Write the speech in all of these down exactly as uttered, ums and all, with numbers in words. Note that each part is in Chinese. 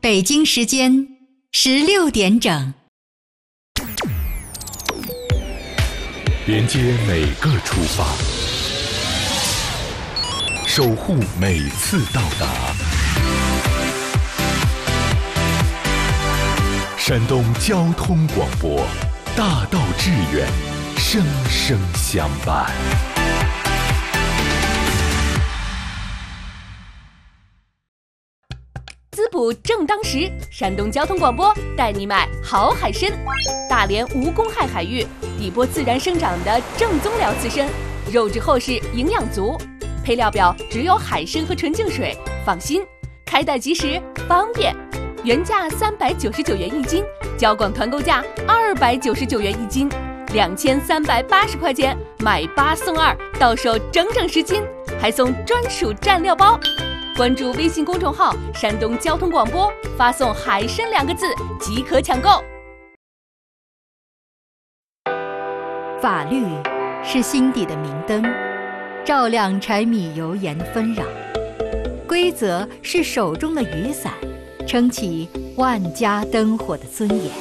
北京时间十六点整， 连接每个出发，守护每次到达。山东交通广播，大道致远，生生相伴。 滋补正当时，山东交通广播带你买好海参。大连无公害海域，底波自然生长的正宗辽刺参，肉质厚实，营养足。配料表只有海参和纯净水，放心，开袋即食，方便。原价三百九十九元一斤，交广团购价二百九十九元一斤，两千三百八十块钱买八送二，到手整整十斤，还送专属蘸料包。关注微信公众号山东交通广播，发送海参两个字即可抢购。 法律是心底的明灯，照亮柴米油盐的纷扰；规则是手中的雨伞，撑起万家灯火的尊严。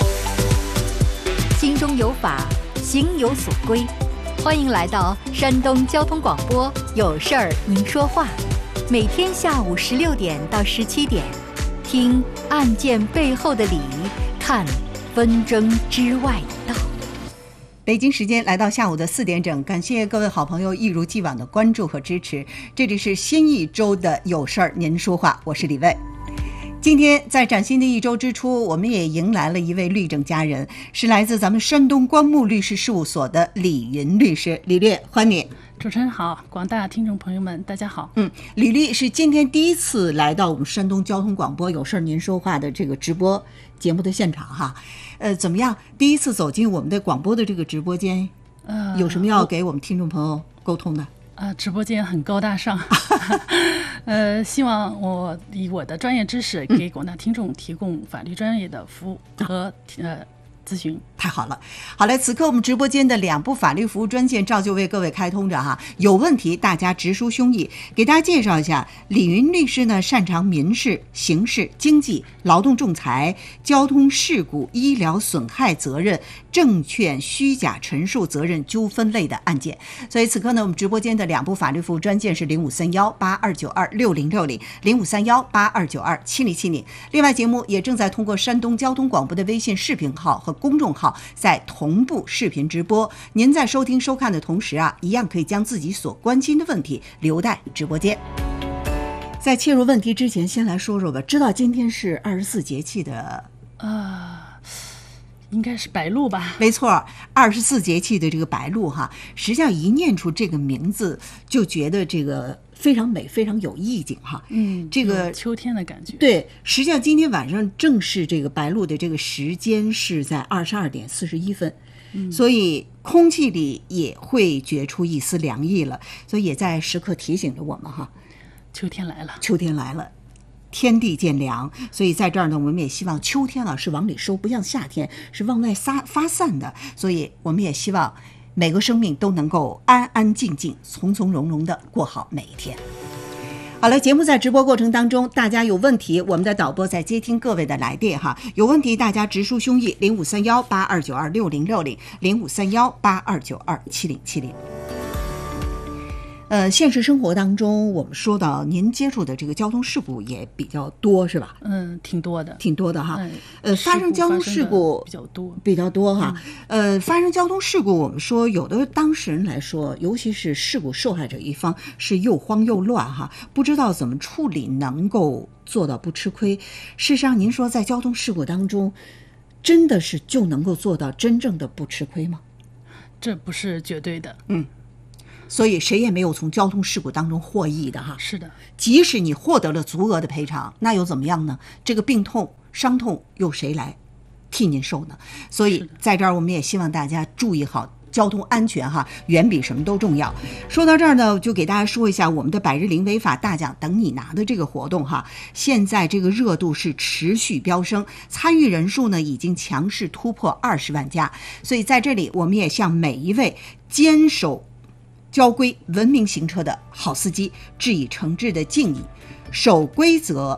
心中有法，行有所归。欢迎来到山东交通广播，有事儿您说话。每天下午十六点到十七点，听案件背后的理，看纷争之外的道。 北京时间来到下午的四点整，感谢各位好朋友一如既往的关注和支持。这里是新一周的有事儿您说话，我是李卫。今天在崭新的一周之初，我们也迎来了一位律政佳人，是来自咱们山东光木律师事务所的李云律师。李律，欢迎你。 主持人好，广大听众朋友们大家好。 嗯，李律是今天第一次来到我们山东交通广播有事儿您说话的这个直播节目的现场哈。呃，怎么样？第一次走进我们的广播的这个直播间，呃，有什么要给我们听众朋友沟通的？ 呃，直播间很高大上，呃，希望我以我的专业知识给广大听众提供法律专业的服务和、嗯、呃咨询。 太好了，好嘞！此刻我们直播间的两部法律服务专线照旧为各位开通着哈，有问题大家直抒胸臆。给大家介绍一下，李云律师呢擅长民事、刑事、经济、劳动仲裁、交通事故、医疗损害责任、证券虚假陈述责任纠纷类的案件。所以此刻呢，我们直播间的两部法律服务专线是零五三幺八二九二六零六零、零五三幺八二九二七零七零。另外，节目也正在通过山东交通广播的微信视频号和公众号在同步视频直播。您在收听收看的同时啊，一样可以将自己所关心的问题留在直播间。在切入问题之前，先来说说吧。知道今天是二十四节气的呃应该是白露吧？ 没错，二十四节气的这个白露哈，实际上一念出这个名字就觉得这个非常美，非常有意境哈。 嗯， 这个秋天的感觉。 对，实际上今天晚上正是这个白露的这个时间是在二十二点四十一分，嗯，所以空气里也会觉出一丝凉意了，所以也在时刻提醒着我们哈， 秋天来了， 秋天来了。天地渐凉，所以在这儿呢，我们也希望秋天啊是往里收，不像夏天是往外撒发散的。所以我们也希望每个生命都能够安安静静、从从容容的过好每一天。好了，节目在直播过程当中，大家有问题，我们的导播在接听各位的来电哈。有问题大家直抒胸臆，零五三幺八二九二六零六零，零五三幺八二九二七零七零。呃，现实生活当中，我们说到您接触的这个交通事故也比较多，是吧？ 嗯，挺多的， 挺多的哈。 嗯、 呃，发生交通事故比较多， 比较多哈。嗯、呃，发生交通事故，我们说有的当事人来说，尤其是事故受害者一方，是又慌又乱哈，不知道怎么处理，能够做到不吃亏。事实上，您说在交通事故当中，真的是就能够做到真正的不吃亏吗？ 这不是绝对的。 嗯。所以谁也没有从交通事故当中获益的哈。 是的， 即使你获得了足额的赔偿，那又怎么样呢？这个病痛、伤痛由谁来替您受呢？所以在这儿我们也希望大家注意好交通安全哈，远比什么都重要。说到这儿呢，就给大家说一下我们的百日零违法大奖等你拿的这个活动哈，现在这个热度是持续飙升，参与人数呢已经强势突破二十万加。所以在这里，我们也向每一位坚守交规、文明行车的好司机致以诚挚的敬意。守规则、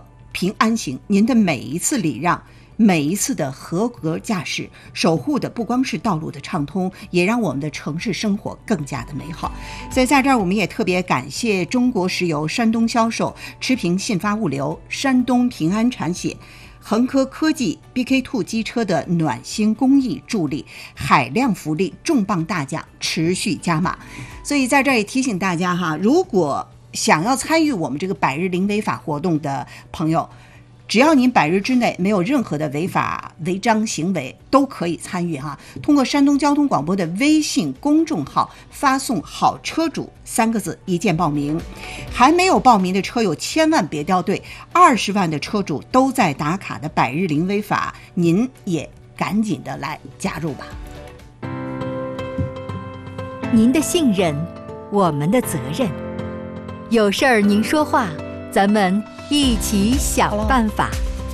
平安行，您的每一次礼让，每一次的合格驾驶，守护的不光是道路的畅通，也让我们的城市生活更加的美好。所以在这儿我们也特别感谢中国石油山东销售、持平信发物流、山东平安产险、恒科科技、B K 二 机车的暖心公益助力，海量福利重磅大奖持续加码。所以在这儿也提醒大家哈，如果想要参与我们这个百日零违法活动的朋友，只要您百日之内没有任何的违法违章行为，都可以参与哈。通过山东交通广播的微信公众号发送好车主三个字一键报名。还没有报名的车友千万别掉队，二十万的车主都在打卡的百日零违法，您也赶紧的来加入吧。 您的信任，我们的责任。有事儿您说话，咱们一起想办法。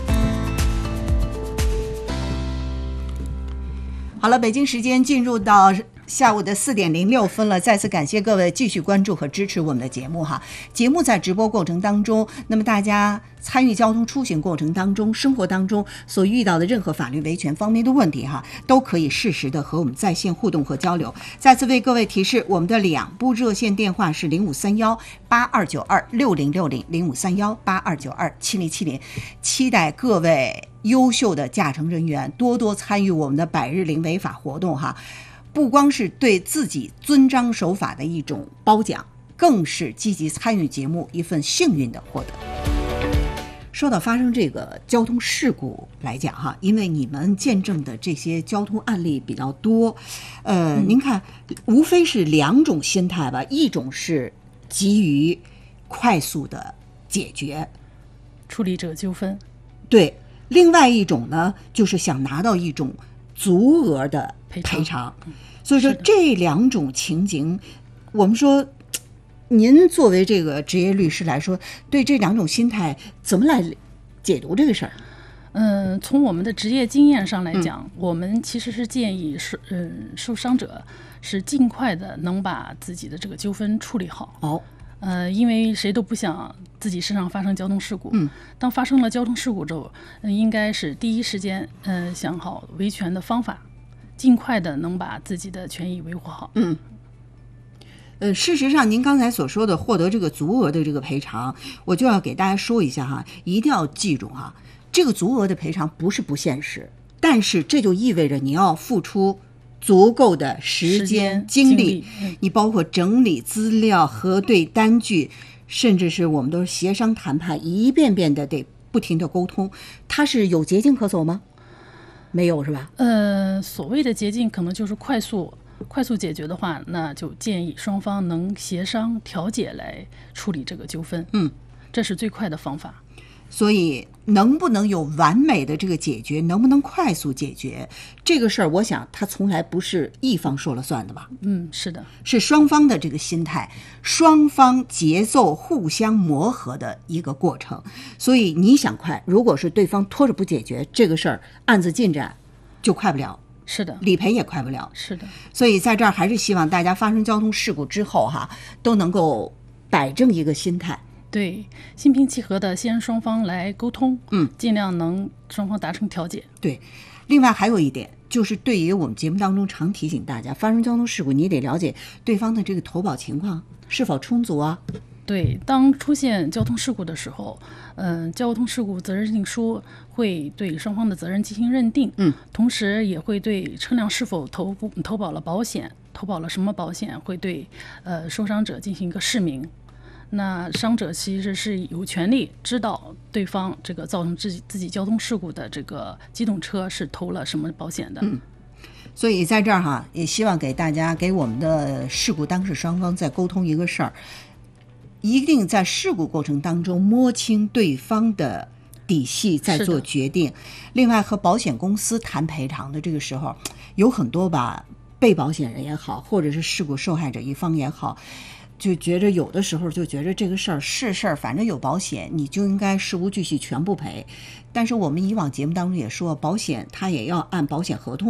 好了，北京时间进入到下午的四点零六分了，再次感谢各位继续关注和支持我们的节目哈。节目在直播过程当中，那么大家参与交通出行过程当中，生活当中所遇到的任何法律维权方面的问题哈，都可以适时的和我们在线互动和交流。再次为各位提示，我们的两部热线电话是零五三幺八二九二六零六零、零五三幺八二九二七零七零，期待各位优秀的驾乘人员多多参与我们的百日零违法活动哈。不光是对自己遵章守法的一种褒奖，更是积极参与节目一份幸运的获得。说到发生这个交通事故来讲哈，因为你们见证的这些交通案例比较多，呃，嗯、您看，无非是两种心态吧，一种是急于快速的解决， 处理这个纠纷， 对；另外一种呢，就是想拿到一种足额的赔偿。赔偿所以说这两种情景，我们说，您作为这个职业律师来说，对这两种心态怎么来解读这个事儿？ 嗯，从我们的职业经验上来讲，嗯、我们其实是建议受嗯受伤者是尽快的能把自己的这个纠纷处理好。 哦。 呃，因为谁都不想自己身上发生交通事故。 嗯， 当发生了交通事故之后，嗯、应该是第一时间，呃，想好维权的方法，尽快的能把自己的权益维护好。 嗯，呃，事实上，您刚才所说的获得这个足额的这个赔偿，我就要给大家说一下哈，一定要记住哈，这个足额的赔偿不是不现实，但是这就意味着你要付出足够的时间精力，你包括整理资料、核对单据，甚至是我们都是协商谈判，一遍遍的得不停的沟通。它是有捷径可走吗？没有是吧？ 呃，所谓的捷径可能就是快速快速解决的话，那就建议双方能协商调解来处理这个纠纷。 嗯， 这是最快的方法。 所以能不能有完美的这个解决，能不能快速解决这个事儿，我想它从来不是一方说了算的吧？ 嗯，是的， 是双方的这个心态，双方节奏互相磨合的一个过程。所以你想快，如果是对方拖着不解决这个事儿，案子进展就快不了。 是的， 理赔也快不了。 是的， 所以在这儿还是希望大家发生交通事故之后哈，都能够摆正一个心态。 对，心平气和的先双方来沟通， 嗯， 尽量能双方达成调解。 对，另外还有一点，就是对于我们节目当中常提醒大家，发生交通事故，你得了解对方的这个投保情况是否充足啊。 对，当出现交通事故的时候，嗯、呃，交通事故责任认定书会对双方的责任进行认定， 嗯， 同时也会对车辆是否投投保了保险，投保了什么保险，会对呃受伤者进行一个释明。那伤者其实是有权利知道对方这个造成自己自己交通事故的这个机动车是投了什么保险的。 嗯，所以在这儿哈，也希望给大家给我们的事故当事双方再沟通一个事儿，一定在事故过程当中摸清对方的底细，再做决定。另外，和保险公司谈赔偿的这个时候，有很多吧，被保险人也好，或者是事故受害者一方也好，就觉着有的时候就觉着这个事儿是事儿，反正有保险你就应该事无巨细全部赔。但是我们以往节目当中也说，保险它也要按保险合同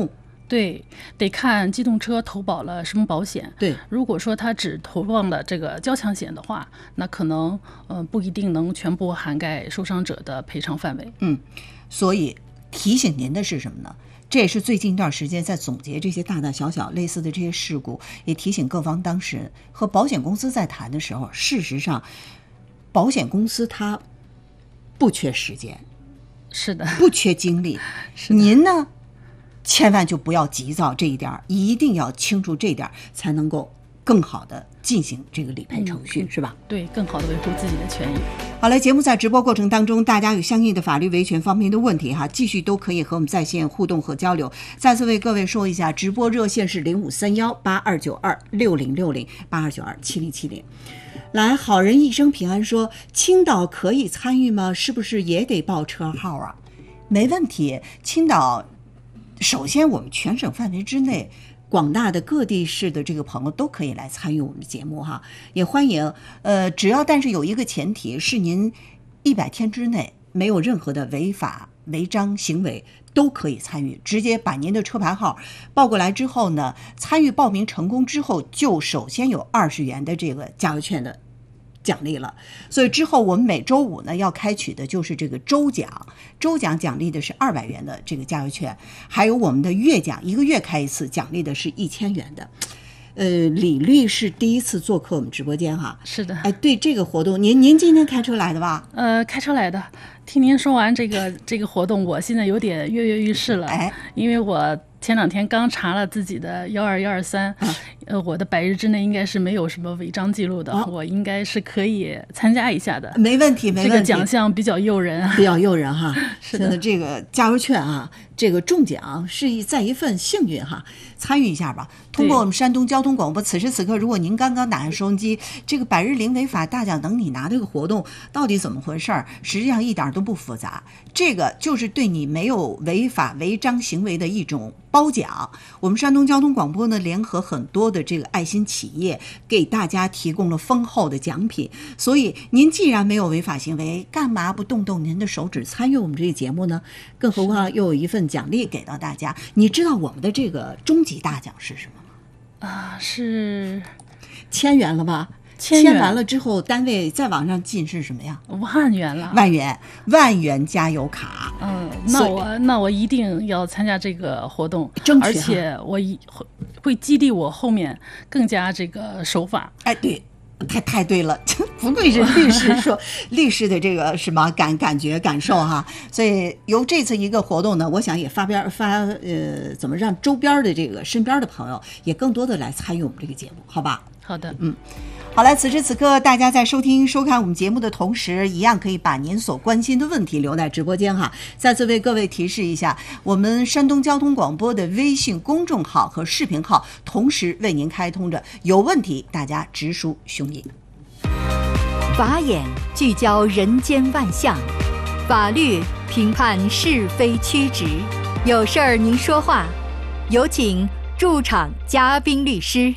对，得看机动车投保了什么保险。 对， 如果说他只投保了这个交强险的话，那可能呃不一定能全部涵盖受伤者的赔偿范围。 嗯，所以提醒您的是什么呢？这也是最近一段时间在总结这些大大小小类似的这些事故，也提醒各方当事人和保险公司在谈的时候，事实上，保险公司它不缺时间， 是的， 不缺精力。您呢？千万就不要急躁，这一点一定要清楚，这一点才能够更好的进行这个理赔程序， 嗯、 是吧？ 对，更好的维护自己的权益。 好了，节目在直播过程当中，大家有相应的法律维权方面的问题哈，继续都可以和我们在线互动和交流。再次为各位说一下，直播热线是零五三幺八二九二六零六零八二九二七零七零。来，好人一生平安说，青岛可以参与吗？是不是也得报车号啊？没问题，青岛。首先，我们全省范围之内，广大的各地市的这个朋友都可以来参与我们的节目哈，也欢迎。呃，只要但是有一个前提是您一百天之内没有任何的违法违章行为，都可以参与。直接把您的车牌号报过来之后呢，参与报名成功之后，就首先有二十元的这个加油券的奖励了。所以之后我们每周五呢要开取的就是这个周奖，周奖奖励的是二百元的这个加油券，还有我们的月奖，一个月开一次，奖励的是一千元的。呃，李律师第一次做客我们直播间哈。 是的。 哎，对这个活动，您您今天开车来的吧？ 呃，开车来的。听您说完这个这个活动，我现在有点跃跃欲试了。 哎， 因为我前两天刚查了自己的幺二幺二三，呃，我的百日之内应该是没有什么违章记录的，哦、我应该是可以参加一下的。 没问题，没问题。 这个奖项比较诱人啊， 比较诱人哈。 是的， 这个加油券啊，这个中奖是在一份幸运哈，参与一下吧。通过我们山东交通广播，此时此刻，如果您刚刚打开收音机，这个百日零违法大奖等你拿这个活动到底怎么回事？实际上一点都不复杂，这个就是对你没有违法违章行为的一种褒奖。我们山东交通广播呢，联合很多的这个爱心企业，给大家提供了丰厚的奖品。所以您既然没有违法行为，干嘛不动动您的手指参与我们这个节目呢？更何况又有一份奖励给到大家。你知道我们的这个终极大奖是什么吗？ 啊，是千元了吧？ 签完了之后，单位再往上进是什么呀？ 万元了， 万元，万元加油卡。 嗯，那我那我一定要参加这个活动， 争取， 而且我一会会激励我后面更加这个守法。 哎，对。太太对了，不愧是律师说律师的这个什么感感觉感受哈，所以由这次一个活动呢，我想也发边发呃，怎么让周边的这个身边的朋友也更多的来参与我们这个节目，好吧？ 好的， 嗯。好了，此时此刻，大家在收听收看我们节目的同时，一样可以把您所关心的问题留在直播间哈。再次为各位提示一下，我们山东交通广播的微信公众号和视频号同时为您开通着，有问题大家直抒胸臆。 法眼聚焦人间万象，法律评判是非曲直，有事儿您说话，有请驻场嘉宾律师。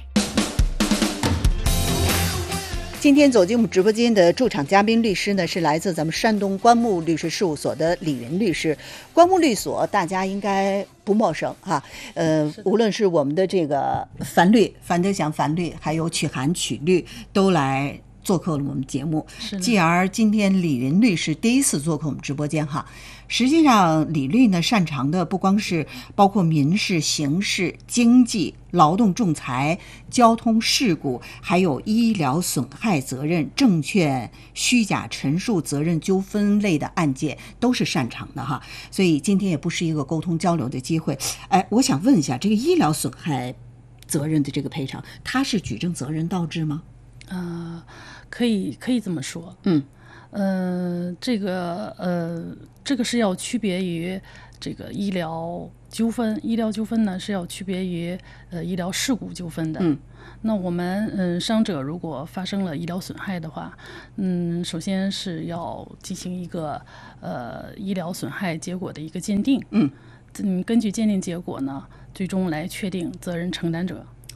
今天走进我们直播间的驻场嘉宾律师呢，是来自咱们山东关木律师事务所的李云律师。关木律所大家应该不陌生哈，呃，无论是我们的这个樊律樊德祥樊律，还有曲涵曲律，都来做客了我们节目。继而今天李云律师第一次做客我们直播间哈。实际上李律呢擅长的不光是包括民事、刑事、经济、劳动仲裁、交通事故，还有医疗损害责任、证券虚假陈述责任纠纷类的案件都是擅长的哈。所以今天也不是一个沟通交流的机会。哎，我想问一下，这个医疗损害责任的这个赔偿，它是举证责任倒置吗？ 呃，可以可以这么说， 嗯。 呃，这个呃，这个是要区别于这个医疗纠纷，医疗纠纷呢是要区别于呃医疗事故纠纷的。 嗯， 那我们嗯、呃、伤者如果发生了医疗损害的话，嗯，首先是要进行一个呃医疗损害结果的一个鉴定。 嗯， 嗯，根据鉴定结果呢，最终来确定责任承担者。 好。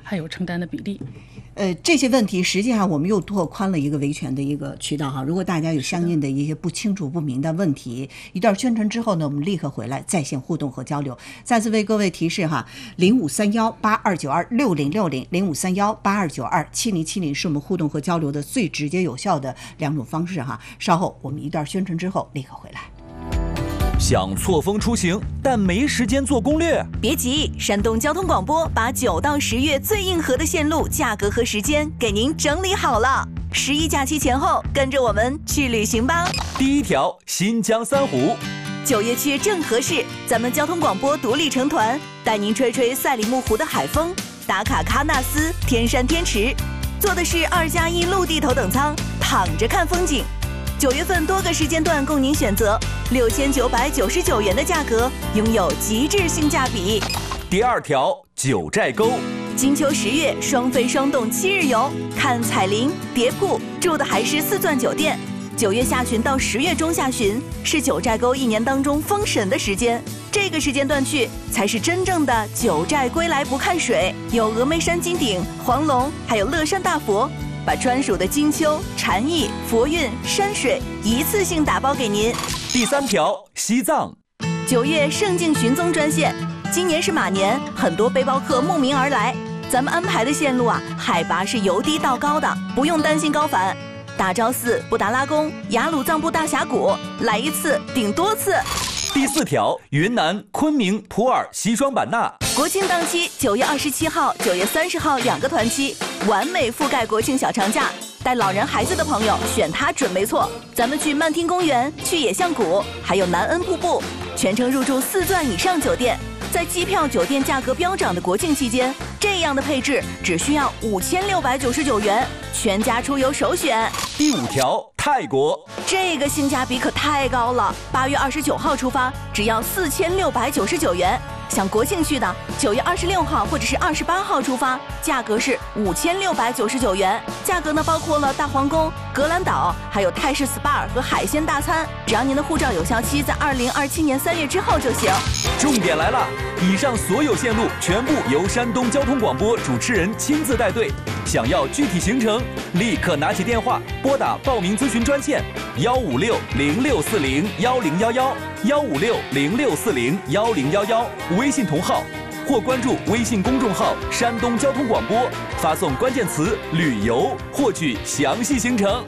还有承担的比例。 呃，这些问题实际上我们又拓宽了一个维权的一个渠道哈。如果大家有相应的一些不清楚不明的问题，一段宣传之后呢，我们立刻回来在线互动和交流。再次为各位提示哈，零五三幺八二九二六零六零，零五三幺八二九二七零七零是我们互动和交流的最直接有效的两种方式哈。稍后我们一段宣传之后立刻回来。 想错峰出行，但没时间做攻略？ 别急，山东交通广播把九到十月最硬核的线路、价格和时间给您整理好了。十一假期前后，跟着我们去旅行吧。 第一条，新疆三湖。 九月去正合适，咱们交通广播独立成团，带您吹吹赛里木湖的海风，打卡喀纳斯、天山天池，坐的是二加一陆地头等舱，躺着看风景。九月份多个时间段供您选择，六千九百九十九元的价格，拥有极致性价比。 第二条，九寨沟。 金秋十月双飞双动七日游，看彩铃、蝶瀑，住的还是四钻酒店。九月下旬到十月中下旬是九寨沟一年当中封神的时间，这个时间段去才是真正的九寨归来不看水，有峨眉山金顶、黄龙，还有乐山大佛。把专属的金秋、禅意、佛韵、山水一次性打包给您。 第三条，西藏。 九月圣境寻踪专线，今年是马年，很多背包客慕名而来。咱们安排的线路啊，海拔是由低到高的，不用担心高反。大昭寺、布达拉宫、雅鲁藏布大峡谷，来一次顶多次。 第四条，云南昆明、普洱、西双版纳。 国庆档期，九月二十七号、九月三十号两个团期，完美覆盖国庆小长假。带老人孩子的朋友选它准没错。咱们去曼听公园，去野象谷，还有南恩瀑布，全程入住四钻以上酒店。在机票、酒店价格飙涨的国庆期间，这样的配置只需要五千六百九十九元，全家出游首选。 第五条，泰国。 这个性价比可太高了，八月二十九号出发，只要四千六百九十九元。想国庆去的，九月二十六号或者是二十八号出发，价格是五千六百九十九元。价格呢包括了大皇宫、格兰岛，还有泰式 S P A 和海鲜大餐。只要您的护照有效期在二零二七年三月之后就行。 重点来了，以上所有线路全部由山东交通广播主持人亲自带队。想要具体行程，立刻拿起电话拨打报名咨询专线幺五六零六四零幺零幺幺幺五六零六四零幺零幺幺，微信同号，或关注微信公众号山东交通广播，发送关键词旅游获取详细行程。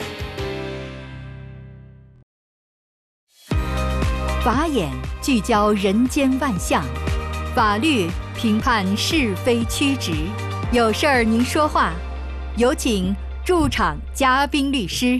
法眼聚焦人间万象，法律评判是非曲直，有事儿您说话。有请驻场嘉宾律师。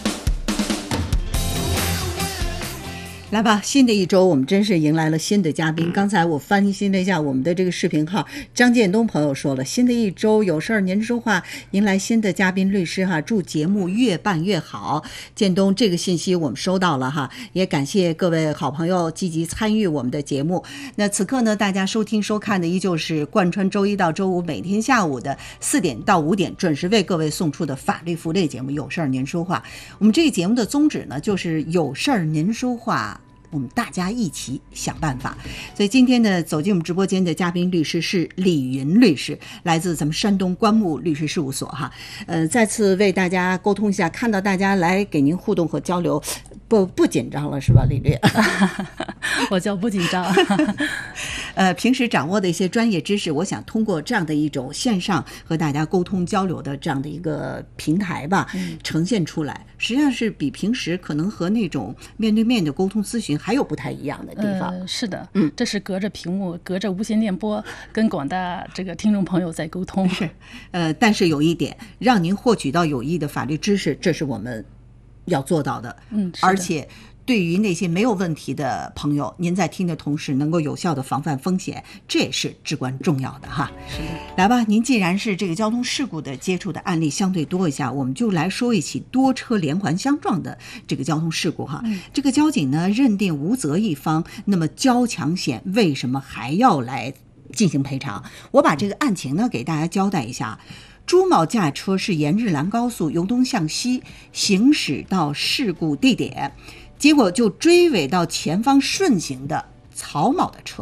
来吧，新的一周我们真是迎来了新的嘉宾。刚才我翻新了一下我们的这个视频号，张建东朋友说了，新的一周有事儿您说话，迎来新的嘉宾律师哈，祝节目越办越好。建东，这个信息我们收到了哈，也感谢各位好朋友积极参与我们的节目。那此刻呢，大家收听收看的依旧是贯穿周一到周五每天下午的四点到五点准时为各位送出的法律福利节目有事儿您说话。我们这个节目的宗旨呢，就是有事儿您说话，我们大家一起想办法。所以今天呢，走进我们直播间的嘉宾律师是李云律师，来自咱们山东关木律师事务所哈。呃，再次为大家沟通一下，看到大家来给您互动和交流，不不紧张了是吧，李律？ 我叫不紧张。 呃，平时掌握的一些专业知识，我想通过这样的一种线上和大家沟通交流的这样的一个平台吧，嗯、呈现出来，实际上是比平时可能和那种面对面的沟通咨询还有不太一样的地方。 呃、是的，嗯，这是隔着屏幕、隔着无线电波跟广大这个听众朋友在沟通。 是，呃，但是有一点，让您获取到有益的法律知识，这是我们要做到的。 嗯， 而且对于那些没有问题的朋友，您在听的同时能够有效的防范风险，这也是至关重要的哈。 是的， 来吧，您既然是这个交通事故的接触的案例相对多一下，我们就来说一起多车连环相撞的这个交通事故哈。嗯、这个交警呢认定无责一方，那么交强险为什么还要来进行赔偿？我把这个案情呢给大家交代一下。朱某驾车是沿日兰高速由东向西行驶到事故地点，结果就追尾到前方顺行的曹某的车，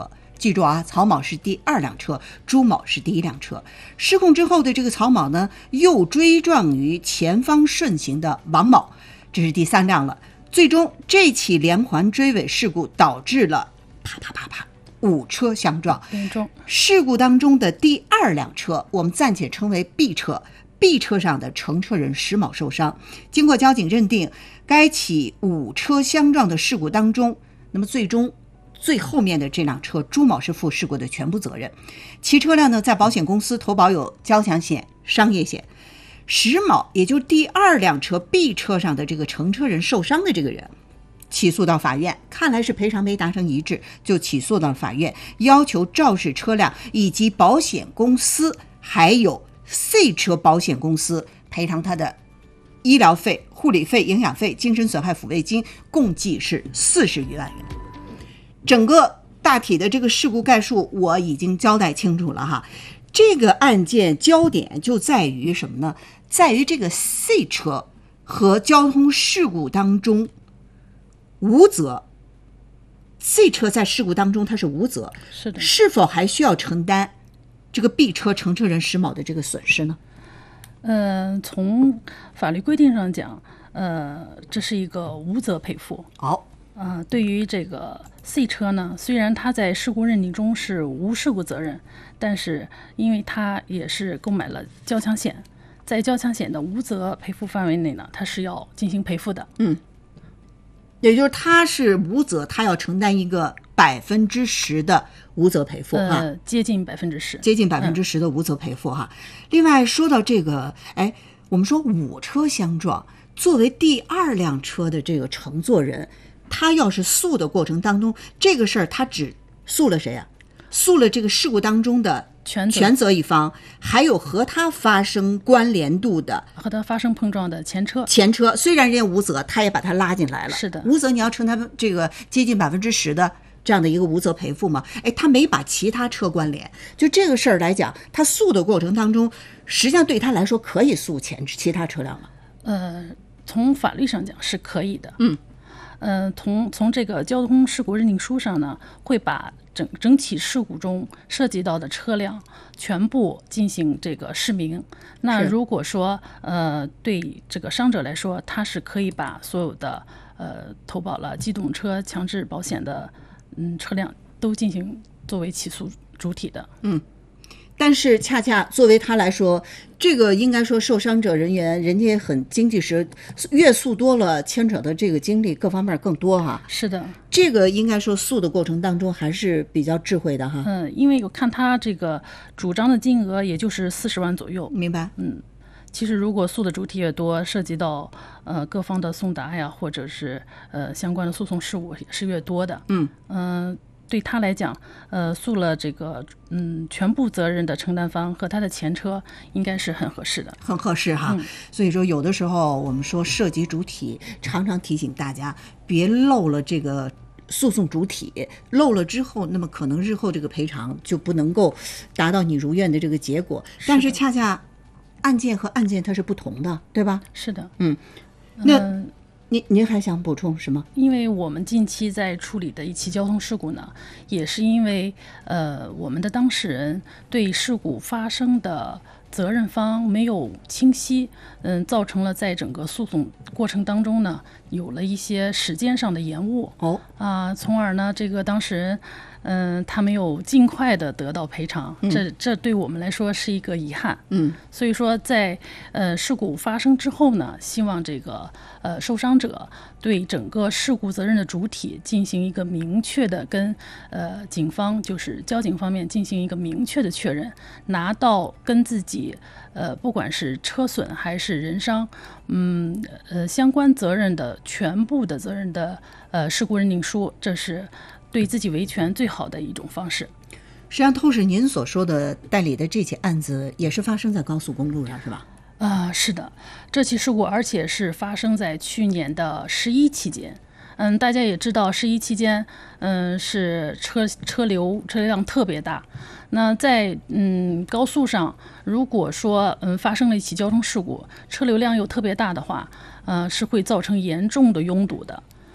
记住啊，曹某是第二辆车，朱某是第一辆车。失控之后的这个曹某呢，又追撞于前方顺行的王某，这是第三辆了。最终这起连环追尾事故导致了啪啪啪啪五车相撞。 严重。 事故当中的第二辆车，我们暂且称为 B 车。B 车上的乘车人石某受伤。经过交警认定，该起五车相撞的事故当中，那么最终最后面的这辆车朱某是负事故的全部责任。其车辆呢，在保险公司投保有交强险、商业险。石某也就是第二辆车 B 车上的这个乘车人受伤的这个人，起诉到法院，看来是赔偿没达成一致，就起诉到法院，要求肇事车辆以及保险公司还有C 车保险公司赔偿他的医疗费、护理费、营养费、精神损害抚慰金，共计是四十余万元。整个大体的这个事故概述我已经交代清楚了哈。这个案件焦点就在于什么呢？在于这个 C 车和交通事故当中无责。C 车在事故当中它是无责， 是的， 是否还需要承担这个 B 车乘车人石某的这个损失呢？ 呃，从法律规定上讲，呃，这是一个无责赔付。 好， 呃，对于这个 C 车呢，虽然它在事故认定中是无事故责任，但是因为它也是购买了交强险，在交强险的无责赔付范围内呢，它是要进行赔付的。 嗯，也就是他是无责，他要承担一个百分之十的无责赔付哈， 呃，接近百分之十， 接近百分之十的无责赔付哈。嗯、另外说到这个，哎，我们说五车相撞，作为第二辆车的这个乘坐人，他要是诉的过程当中，这个事儿他只诉了谁啊？诉了这个事故当中的全责全责一方，还有和他发生关联度的和他发生碰撞的前车。 前车虽然人家无责，他也把他拉进来了。 是的， 无责你要承担这个接近百分之十的这样的一个无责赔付嘛？哎，他没把其他车关联，就这个事儿来讲，他诉的过程当中，实际上对他来说可以诉前其他车辆吗？ 呃，从法律上讲是可以的。 嗯。 呃，从从这个交通事故认定书上呢，会把整整起事故中涉及到的车辆全部进行这个释明。那如果说呃对这个伤者来说，他是可以把所有的呃投保了机动车强制保险的嗯车辆都进行作为起诉主体的。 嗯。但是恰恰作为他来说，这个应该说受伤者人员人家也很经济实，越诉多了牵扯的这个精力各方面更多哈。 是的， 这个应该说诉的过程当中还是比较智慧的哈。 嗯，因为我看他这个主张的金额也就是四十万左右。 明白。 嗯，其实如果诉的主体越多，涉及到呃各方的送达呀，或者是呃相关的诉讼事务也是越多的。 嗯嗯。呃对他来讲，呃，诉了这个嗯全部责任的承担方和他的前车应该是很合适的， 很合适哈。嗯、所以说，有的时候我们说涉及主体，常常提醒大家别漏了这个诉讼主体，漏了之后，那么可能日后这个赔偿就不能够达到你如愿的这个结果。是但是恰恰案件和案件它是不同的，对吧？ 是的， 嗯，那。 嗯您您还想补充什么？ 因为我们近期在处理的一起交通事故呢，也是因为呃我们的当事人对事故发生的责任方没有清晰，嗯，造成了在整个诉讼过程当中呢有了一些时间上的延误。 哦啊，从而呢这个当事人。嗯，他没有尽快的得到赔偿， 嗯、 这这对我们来说是一个遗憾。 嗯， 所以说在呃事故发生之后呢，希望这个呃受伤者对整个事故责任的主体进行一个明确的跟呃警方就是交警方面进行一个明确的确认，拿到跟自己呃不管是车损还是人伤，嗯呃相关责任的全部的责任的呃事故认定书，这是。对自己维权最好的一种方式。 实际上，透视您所说的代理的这起案子也是发生在高速公路上，是吧？ 啊、呃，是的，这起事故而且是发生在去年的十一期间。嗯，大家也知道，十一期间，嗯，是车车流车流量特别大。那在嗯高速上，如果说嗯发生了一起交通事故，车流量又特别大的话，呃，是会造成严重的拥堵的。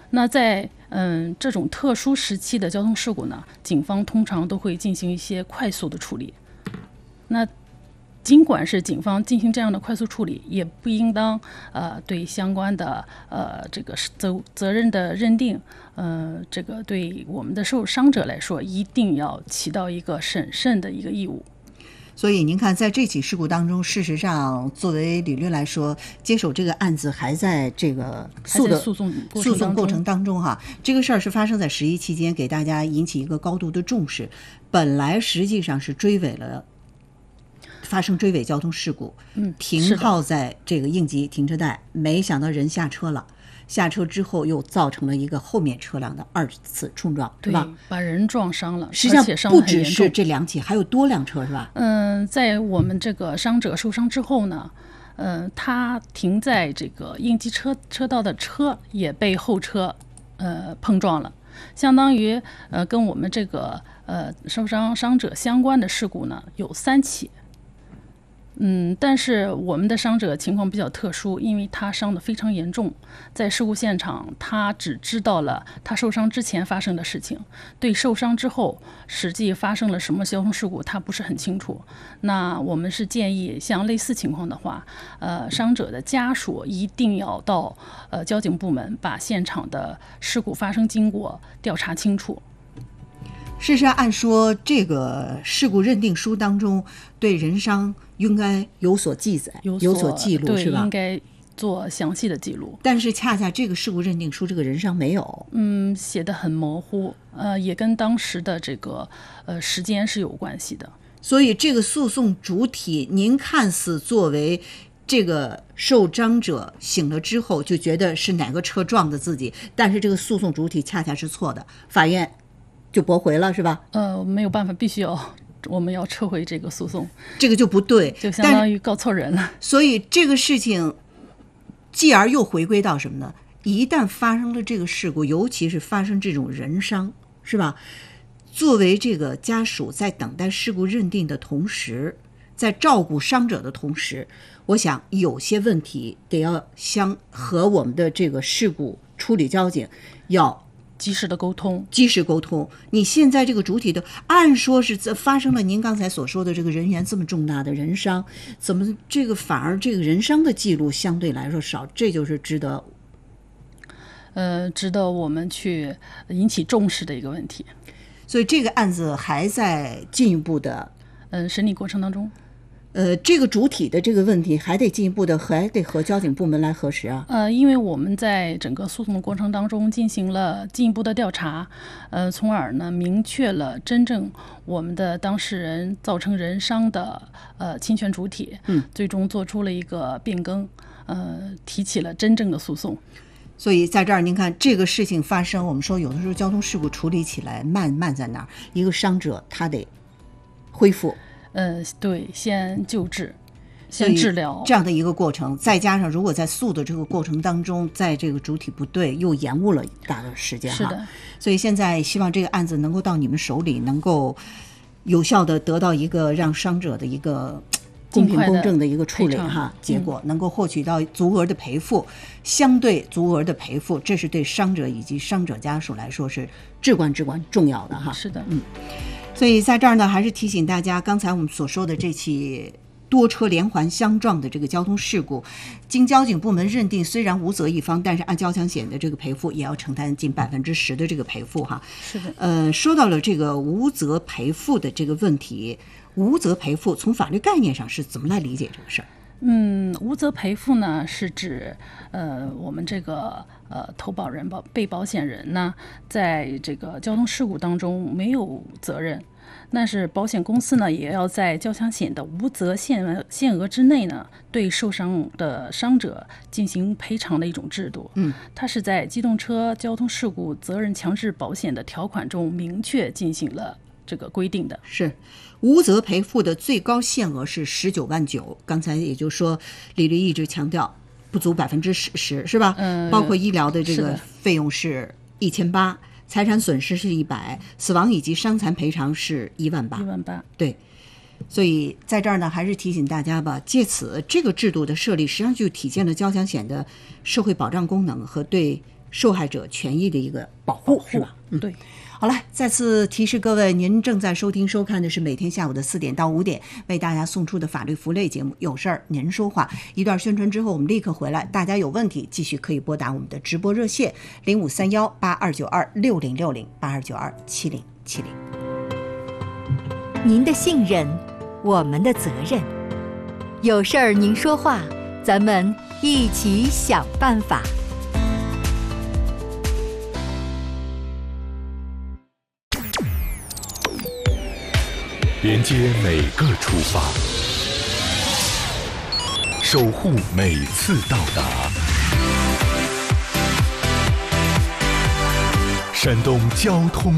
那在嗯这种特殊时期的交通事故呢，警方通常都会进行一些快速的处理。那尽管是警方进行这样的快速处理，也不应当呃对相关的呃这个责责任的认定，呃这个对我们的受伤者来说，一定要起到一个审慎的一个义务。 所以您看，在这起事故当中，事实上，作为李律来说，接手这个案子还在这个诉的诉讼诉讼过程当中哈。这个事儿是发生在十一期间，给大家引起一个高度的重视。本来实际上是追尾了，发生追尾交通事故， 嗯， 停靠在这个应急停车带，没想到人下车了。下车之后又造成了一个后面车辆的二次冲撞，是吧？ 把人撞伤了， 实际上不只是这两起，还有多辆车，是吧？ 嗯，在我们这个伤者受伤之后呢，呃，他停在这个应急车车道的车也被后车呃碰撞了，相当于呃跟我们这个呃受伤伤者相关的事故呢有三起。嗯，但是我们的伤者情况比较特殊，因为他伤得非常严重，在事故现场他只知道了他受伤之前发生的事情，对受伤之后实际发生了什么交通事故他不是很清楚。那我们是建议像类似情况的话，呃，伤者的家属一定要到呃交警部门把现场的事故发生经过调查清楚。 事实上，按说这个事故认定书当中对人伤应该有所记载， 有所, 有所记录，是吧？ 应该做详细的记录。 但是恰恰这个事故认定书这个人伤没有， 嗯，写得很模糊，呃，也跟当时的这个呃时间是有关系的。 所以这个诉讼主体，您看似作为这个受伤者醒了之后就觉得是哪个车撞的自己，但是这个诉讼主体恰恰是错的，法院就驳回了，是吧？ 呃，没有办法，必须要我们要撤回这个诉讼， 这个就不对， 就相当于告错人了。 所以这个事情继而又回归到什么呢？一旦发生了这个事故，尤其是发生这种人伤，是吧？作为这个家属在等待事故认定的同时，在照顾伤者的同时，我想有些问题得要相和我们的这个事故处理交警要及时的沟通， 及时沟通。你现在这个主体的，按说是发生了您刚才所说的这个人员这么重大的人伤，怎么这个反而这个人伤的记录相对来说少？这就是值得， 呃，值得我们去引起重视的一个问题。 所以这个案子还在进一步的， 嗯、呃，审理过程当中。 呃，这个主体的这个问题还得进一步的，还得和交警部门来核实啊。 呃，因为我们在整个诉讼的过程当中进行了进一步的调查，呃，从而呢明确了真正我们的当事人造成人伤的呃侵权主体， 嗯， 最终做出了一个变更，呃，提起了真正的诉讼。 所以在这儿您看这个事情发生，我们说有的时候交通事故处理起来慢慢在哪儿？一个伤者他得恢复。 呃，对，先救治，先治疗， 这样的一个过程，再加上如果在诉的这个过程当中，在这个主体不对，又延误了一大段时间哈。 是的， 所以现在希望这个案子能够到你们手里，能够有效的得到一个让伤者的一个公平公正的一个处理哈，结果能够获取到足额的赔付，嗯、相对足额的赔付，这是对伤者以及伤者家属来说是至关至关重要的哈。 是的， 嗯。所以在这儿呢，还是提醒大家，刚才我们所说的这起多车连环相撞的这个交通事故，经交警部门认定，虽然无责一方，但是按交强险的这个赔付，也要承担近百分之十的这个赔付哈。 是的。 呃，说到了这个无责赔付的这个问题，无责赔付从法律概念上是怎么来理解这个事儿？ 嗯，无责赔付呢，是指呃我们这个呃投保人保被保险人呢，在这个交通事故当中没有责任，但是保险公司呢也要在交强险的无责限额限额之内呢，对受伤的伤者进行赔偿的一种制度。 嗯， 它是在机动车交通事故责任强制保险的条款中明确进行了这个规定的。 是无责赔付的最高限额是十九万九，刚才也就是说，李律一直强调不足百分之十十，是吧？ 嗯， 包括医疗的这个费用是一千八，财产损失是一百，死亡以及伤残赔偿是一万八， 一万八， 对。所以在这儿呢，还是提醒大家吧，借此这个制度的设立，实际上就体现了交强险的社会保障功能和对受害者权益的一个保护，是吧？ 嗯，对。 好了，再次提示各位，您正在收听收看的是每天下午的四点到五点为大家送出的法律服务类节目《有事儿您说话》。一段宣传之后，我们立刻回来。大家有问题，继续可以拨打我们的直播热线零五三幺八二九二六零六零八二九二七零七零。 您的信任，我们的责任。有事儿您说话，咱们一起想办法。 连接每个出发，守护每次到达。山东交通